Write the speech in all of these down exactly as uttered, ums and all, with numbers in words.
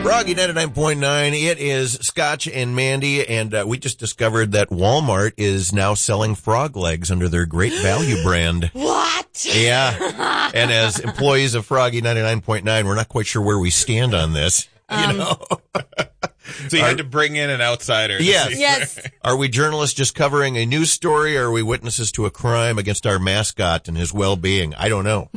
Froggy ninety-nine point nine. It is Scotch and Mandy, and uh, we just discovered that Walmart is now selling frog legs under their Great Value brand. What? Yeah. And as employees of Froggy ninety-nine point nine, we're not quite sure where we stand on this. Um, you know? So you Are, had to bring in an outsider. Yes. Yes. Are we journalists just covering a news story, or are we witnesses to a crime against our mascot and his well-being? I don't know.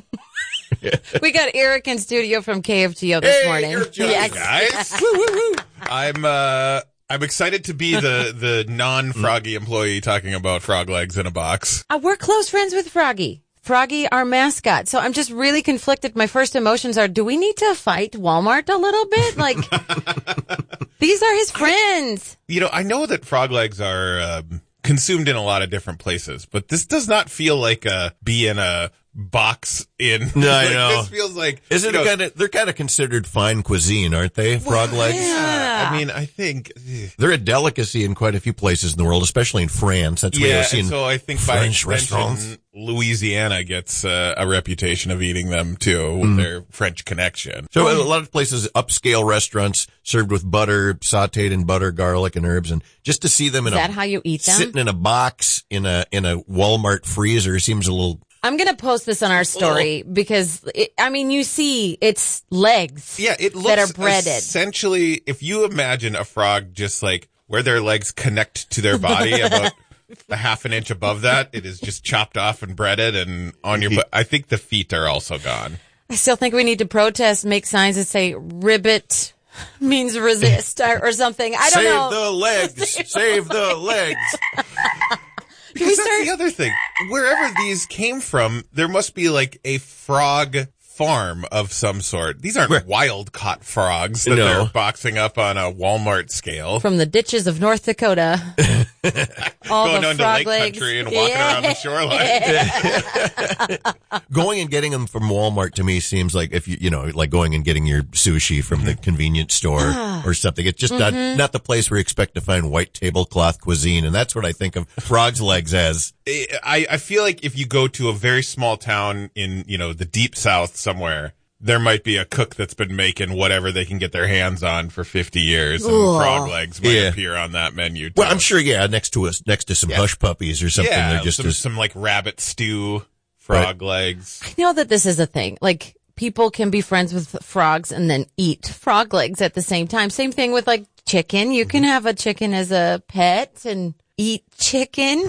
We got Eric in studio from K F G O this hey, morning. Yes. Guys. woo, woo, woo. I'm uh I'm excited to be the the non-Froggy employee talking about frog legs in a box. Uh, we're close friends with Froggy. Froggy, our mascot. So I'm just really conflicted. My first emotions are, do we need to fight Walmart a little bit? Like, these are his friends. You know, I know that frog legs are um, consumed in a lot of different places, but this does not feel like a be in a box in. No, like, I know. This feels like Isn't it kind of? They're kind of considered fine cuisine, aren't they? Frog Well, legs. yeah. I mean, I think. They're a delicacy in quite a few places in the world, especially in France. That's where Yeah, I've seen and so I think by French extension, restaurants. Louisiana gets uh, a reputation of eating them too, with Mm. their French connection. So a lot of places, upscale restaurants served with butter, sautéed in butter, garlic, and herbs, and just to see them in Is a that how you eat them? sitting in a box in a in a Walmart freezer seems a little. I'm going to post this on our story because, it, I mean, you see it's legs Yeah, it looks that are breaded. essentially, if you imagine a frog just like where their legs connect to their body about a half an inch above that, it is just chopped off and breaded and on your butt. I think the feet are also gone. I still think we need to protest, make signs that say ribbit means resist or, or something. I don't Save know. the legs. Save the legs. Because we that's start- the other thing. Wherever these came from, there must be like a frog farm of some sort. These aren't wild caught frogs that No. they're boxing up on a Walmart scale. From the ditches of North Dakota. All Going the down to frog lake legs. country and walking Yeah. around the shoreline. Going and getting them from Walmart to me seems like if you, you know, like going and getting your sushi from the convenience store or something. It's just not, not the place where you expect to find white tablecloth cuisine. And that's what I think of frog's legs as. I, I feel like if you go to a very small town in, you know, the deep south somewhere, there might be a cook that's been making whatever they can get their hands on for fifty years, and Ugh. frog legs might Yeah. appear on that menu too. Well, I'm sure, yeah, next to us, next to some Yeah. hush puppies or something. yeah, They're just some, as, some like rabbit stew, frog legs. I know that this is a thing. Like, people can be friends with frogs and then eat frog legs at the same time. Same thing with like chicken. You can have a chicken as a pet and eat chicken.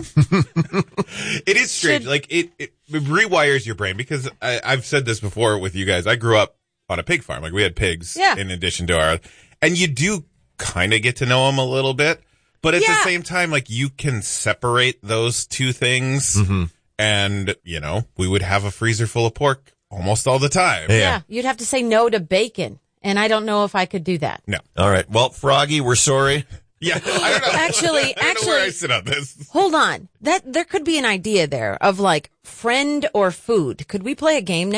It is strange. Should- Like it, it rewires your brain because I, I've said this before with you guys. I grew up on a pig farm. Like we had pigs Yeah. in addition to our, and you do kind of get to know them a little bit, but at Yeah. the same time, like you can separate those two things and, you know, we would have a freezer full of pork almost all the time. yeah. Yeah. You'd have to say no to bacon. And I don't know if I could do that. No. All right. Well, Froggy, we're sorry. Yeah. I don't know. Actually, I don't know where I actually- sit on this. Hold on. That there could be an idea there of like friend or food. Could we play a game now?